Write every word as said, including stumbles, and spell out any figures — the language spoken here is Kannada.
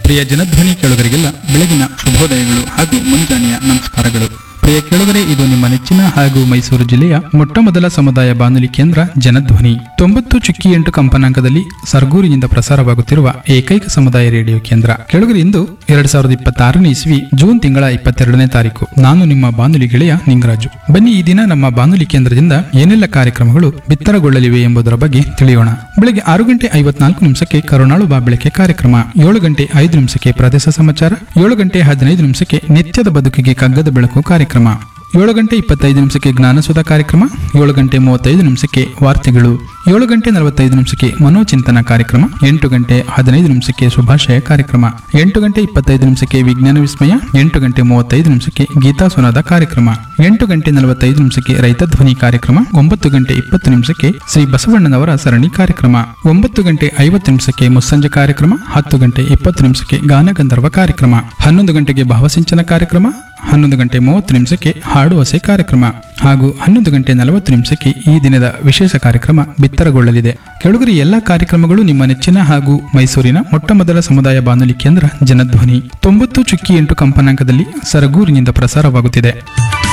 ಪ್ರಿಯ ಜನಧ್ವನಿ ಕೇಳುಗರಿಗೆಲ್ಲ ಬೆಳಗಿನ ಶುಭೋದಯಗಳು ಹಾಗೂ ಮುಂಜಾನೆಯ ನಮಸ್ಕಾರಗಳು. ಪ್ರಿಯ ಕೇಳುಗರೆ, ಇದು ನಿಮ್ಮ ನೆಚ್ಚಿನ ಹಾಗೂ ಮೈಸೂರು ಜಿಲ್ಲೆಯ ಮೊಟ್ಟ ಮೊದಲ ಸಮುದಾಯ ಬಾನುಲಿ ಕೇಂದ್ರ ಜನಧ್ವನಿ ತೊಂಬತ್ತು ಚುಕ್ಕಿ ಎಂಟು ಕಂಪನಾಂಕದಲ್ಲಿ ಸರ್ಗೂರಿನಿಂದ ಪ್ರಸಾರವಾಗುತ್ತಿರುವ ಏಕೈಕ ಸಮುದಾಯ ರೇಡಿಯೋ ಕೇಂದ್ರ. ಕೇಳುಗರೆ, ಇಂದು ಎರಡ್ ಸಾವಿರದ ಇಪ್ಪತ್ತಾರನೇ ಇಸ್ವಿ ಜೂನ್ ತಿಂಗಳ ಇಪ್ಪತ್ತೆರಡನೇ ತಾರೀಕು. ನಾನು ನಿಮ್ಮ ಬಾನುಲಿ ಗೆಳೆಯ ನಿಂಗರಾಜು. ಬನ್ನಿ, ಈ ದಿನ ನಮ್ಮ ಬಾನುಲಿ ಕೇಂದ್ರದಿಂದ ಏನೆಲ್ಲ ಕಾರ್ಯಕ್ರಮಗಳು ಬಿತ್ತರಗೊಳ್ಳಲಿವೆ ಎಂಬುದರ ಬಗ್ಗೆ ತಿಳಿಯೋಣ. ಬೆಳಗ್ಗೆ ಆರು ಗಂಟೆ ಐವತ್ನಾಲ್ಕು ನಿಮಿಷಕ್ಕೆ ಕರುಣಾಳು ಬಾ ಬೆಳಕೆ ಕಾರ್ಯಕ್ರಮ, ಏಳು ಗಂಟೆ ಐದು ನಿಮಿಷಕ್ಕೆ ಪ್ರದೇಶ ಸಮಾಚಾರ, ಏಳು ಗಂಟೆ ಹದಿನೈದು ನಿಮಿಷಕ್ಕೆ ನಿತ್ಯದ ಬದುಕಿಗೆ ಕಗ್ಗದ ಬೆಳಕು ಕಾರ್ಯಕ್ರಮ, ಏಳು ಗಂಟೆ ಇಪ್ಪತ್ತೈದು ನಿಮಿಷಕ್ಕೆ ಜ್ಞಾನಸುಧ ಕಾರ್ಯಕ್ರಮ, ಏಳು ಗಂಟೆ ಮೂವತ್ತೈದು ನಿಮಿಷಕ್ಕೆ ವಾರ್ತೆಗಳು, ಏಳು ಗಂಟೆ ನಲವತ್ತೈದು ನಿಮಿಷಕ್ಕೆ ಮನೋಚಿಂತನ ಕಾರ್ಯಕ್ರಮ, ಎಂಟು ಗಂಟೆ ಹದಿನೈದು ನಿಮಿಷಕ್ಕೆ ಶುಭಾಶಯ ಕಾರ್ಯಕ್ರಮ, ಎಂಟು ಗಂಟೆ ಇಪ್ಪತ್ತೈದು ನಿಮಿಷಕ್ಕೆ ವಿಜ್ಞಾನ ವಿಸ್ಮಯ, ಎಂಟು ಗಂಟೆ ಮೂವತ್ತೈದು ನಿಮಿಷಕ್ಕೆ ಗೀತಾ ಸುನಾದ ಕಾರ್ಯಕ್ರಮ, ಎಂಟು ಗಂಟೆ ನಲವತ್ತೈದು ನಿಮಿಷಕ್ಕೆ ರೈತ ಧ್ವನಿ ಕಾರ್ಯಕ್ರಮ, ಒಂಬತ್ತು ಗಂಟೆ ಇಪ್ಪತ್ತು ನಿಮಿಷಕ್ಕೆ ಶ್ರೀ ಬಸವಣ್ಣನವರ ಸರಣಿ ಕಾರ್ಯಕ್ರಮ, ಒಂಬತ್ತು ಗಂಟೆ ಐವತ್ತು ನಿಮಿಷಕ್ಕೆ ಮುಸ್ಸಂಜೆ ಕಾರ್ಯಕ್ರಮ, ಹತ್ತು ಗಂಟೆ ಇಪ್ಪತ್ತು ನಿಮಿಷಕ್ಕೆ ಗಾನಗಂಧರ್ವ ಕಾರ್ಯಕ್ರಮ, ಹನ್ನೊಂದು ಗಂಟೆಗೆ ಭಾವಸಿಂಚನ ಕಾರ್ಯಕ್ರಮ, ಹನ್ನೊಂದು ಗಂಟೆ ಮೂವತ್ತು ನಿಮಿಷಕ್ಕೆ ಹಾಡು ಹಸೆ ಕಾರ್ಯಕ್ರಮ ಹಾಗೂ ಹನ್ನೊಂದು ಗಂಟೆ ನಲವತ್ತು ನಿಮಿಷಕ್ಕೆ ಈ ದಿನದ ವಿಶೇಷ ಕಾರ್ಯಕ್ರಮ ಬಿತ್ತರಗೊಳ್ಳಲಿದೆ. ಕೆಳಗರಿ ಎಲ್ಲಾ ಕಾರ್ಯಕ್ರಮಗಳು ನಿಮ್ಮ ನೆಚ್ಚಿನ ಹಾಗೂ ಮೈಸೂರಿನ ಮೊಟ್ಟ ಮೊದಲ ಸಮುದಾಯ ಬಾನುಲಿ ಕೇಂದ್ರ ಜನಧ್ವನಿ ತೊಂಬತ್ತು ಚುಕ್ಕಿ ಎಂಟು ಕಂಪನಾಂಕದಲ್ಲಿ ಸರಗೂರಿನಿಂದ ಪ್ರಸಾರವಾಗುತ್ತಿದೆ.